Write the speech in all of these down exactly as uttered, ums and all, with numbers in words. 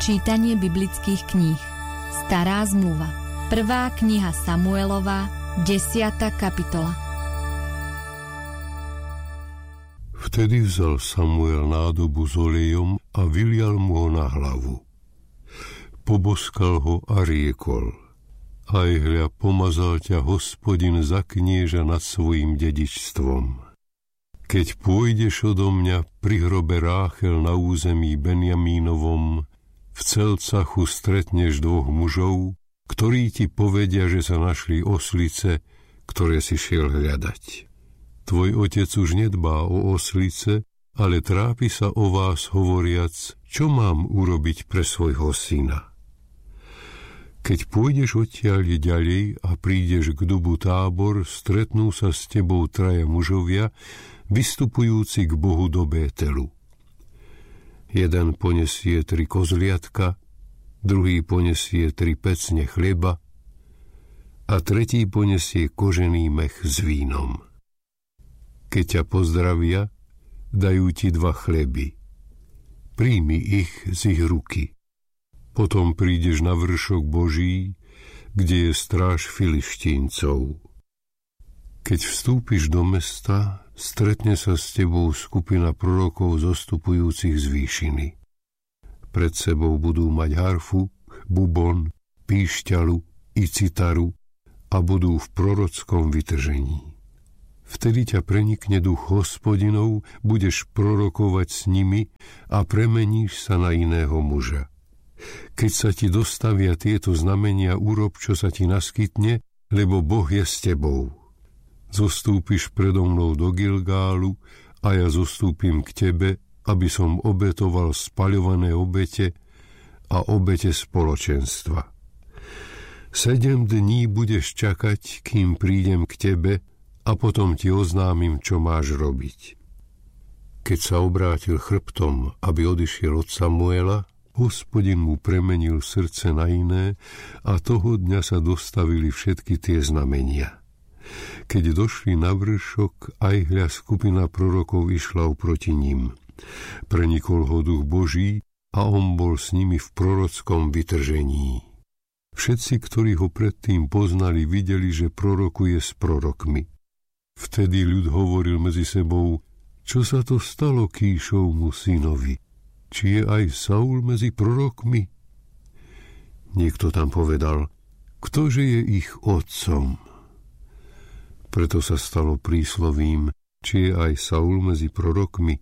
Čítanie biblických kníh. Stará zmluva. Prvá kniha Samuelova, desiata kapitola. Vtedy vzal Samuel nádobu s olejom a vylial mu ho na hlavu. Poboskal ho a riekol: Aj hľa, pomazal ťa Hospodin za knieža nad svojím dedičstvom. Keď pôjdeš odo mňa pri hrobe Ráchel na území Benjamínovom, v Celcachu stretneš dvoch mužov, ktorí ti povedia, že sa našli oslice, ktoré si šiel hľadať. Tvoj otec už nedbá o oslice, ale trápi sa o vás hovoriac, čo mám urobiť pre svojho syna. Keď pôjdeš odtiaľ ďalej a prídeš k dubu Tábor, stretnú sa s tebou traja mužovia, vystupujúci k Bohu do Bételu. Jeden ponesie tri kozliatka, druhý ponesie tri pecne chleba a tretí ponesie kožený mech s vínom. Keď ťa pozdravia, dajú ti dva chleby. Príjmi ich z ich ruky. Potom prídeš na vršok Boží, kde je stráž Filištíncov. Keď vstúpiš do mesta, stretne sa s tebou skupina prorokov zostupujúcich z výšiny. Pred sebou budú mať harfu, bubon, píšťalu i citaru a budú v prorockom vytržení. Vtedy ťa prenikne duch Hospodinov, budeš prorokovať s nimi a premeníš sa na iného muža. Keď sa ti dostavia tieto znamenia, urob, čo sa ti naskytne, lebo Boh je s tebou. Zostúpiš predo mnou do Gilgálu a ja zostúpim k tebe, aby som obetoval spaľované obete a obete spoločenstva. Sedem dní budeš čakať, kým prídem k tebe, a potom ti oznámim, čo máš robiť. Keď sa obrátil chrbtom, aby odišiel od Samuela, Hospodin mu premenil srdce na iné a toho dňa sa dostavili všetky tie znamenia. Keď došli na vršok, aj hľa skupina prorokov išla oproti ním. Prenikol ho duch Boží a on bol s nimi v prorockom vytržení. Všetci, ktorí ho predtým poznali, videli, že prorokuje s prorokmi. Vtedy ľud hovoril medzi sebou: Čo sa to stalo Kíšovmu synovi? Či je aj Saul medzi prorokmi? Niekto tam povedal: Ktože je ich otcom? Preto sa stalo príslovím: Či je aj Saul medzi prorokmi?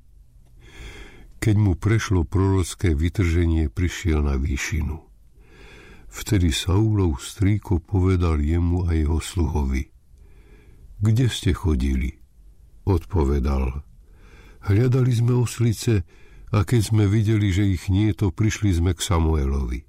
Keď mu prešlo prorocké vytrženie, prišiel na výšinu. Vtedy Saulov strýko povedal jemu a jeho sluhovi: Kde ste chodili? Odpovedal: Hľadali sme oslice a keď sme videli, že ich nie, to prišli sme k Samuelovi.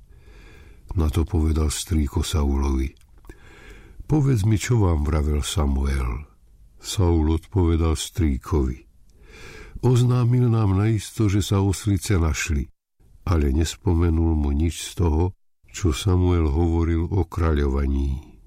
Na to povedal strýko Saulovi: Povedz mi, čo vám vravel Samuel. Saul odpovedal strýkovi: Oznámil nám naisto, že sa oslice našli, ale nespomenul mu nič z toho, čo Samuel hovoril o kráľovaní.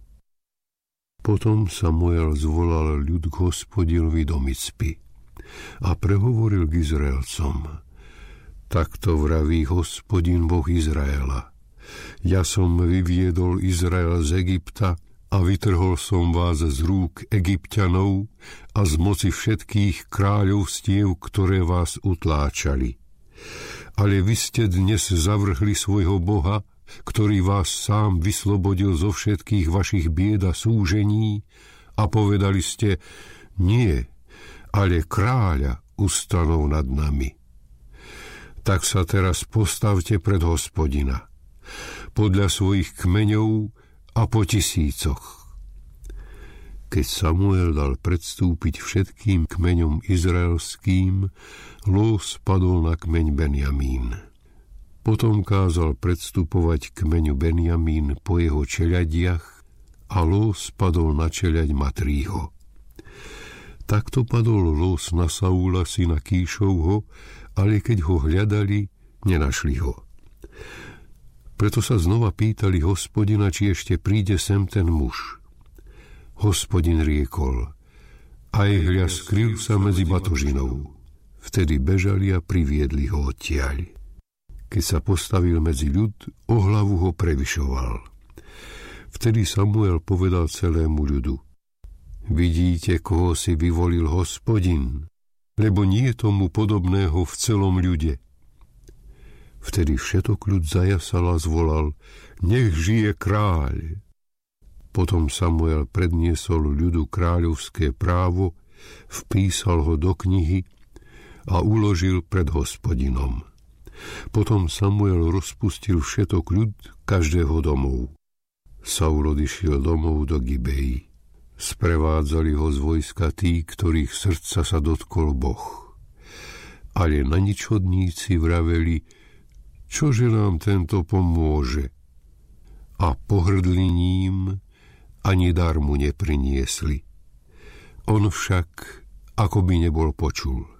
Potom Samuel zvolal ľud k Hospodinovi do Micpy a prehovoril k Izraelcom: Takto vraví Hospodin, Boh Izraela: Ja som vyviedol Izrael z Egypta a vytrhol som vás z rúk Egypťanov a z moci všetkých kráľovstiev, ktoré vás utláčali. Ale vy ste dnes zavrhli svojho Boha, ktorý vás sám vyslobodil zo všetkých vašich bied a súžení, a povedali ste: Nie, ale kráľa ustanov nad nami. Tak sa teraz postavte pred Hospodina, podľa svojich kmeňov a po tisícoch. Keď Samuel dal predstúpiť všetkým kmeňom izraelským, lós padol na kmeň Benjamín. Potom kázal predstupovať kmeňu Benjamín po jeho čeľadiach a lós padol na čeľaď Matrího. Takto padol lós na Saula, syna Kíšovho, ale keď ho hľadali, nenašli ho. Preto sa znova pýtali Hospodina, či ešte príde sem ten muž. Hospodin riekol: Aj hľa, skryl sa medzi batožinou. Vtedy bežali a priviedli ho odtiaľ. Keď sa postavil medzi ľud, o hlavu ho prevyšoval. Vtedy Samuel povedal celému ľudu: Vidíte, koho si vyvolil Hospodin, lebo nie je tomu podobného v celom ľude. Vtedy všetok ľud zajasal a zvolal: Nech žije kráľ. Potom Samuel predniesol ľudu kráľovské právo, vpísal ho do knihy a uložil pred Hospodinom. Potom Samuel rozpustil všetok ľud každého domov. Saul odišiel domov do Gibei. Sprevádzali ho z vojska tí, ktorých srdca sa dotkol Boh. Ale naničodníci vraveli: Čože nám tento pomôže? A pohrdli ním, ani dar mu nepriniesli. On však ako by nebol počul.